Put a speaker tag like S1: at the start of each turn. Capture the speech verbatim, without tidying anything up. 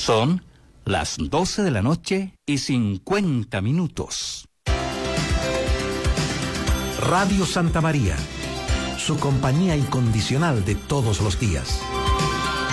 S1: Son las doce de la noche y cincuenta minutos.
S2: Radio Santa María, su compañía incondicional de todos los días.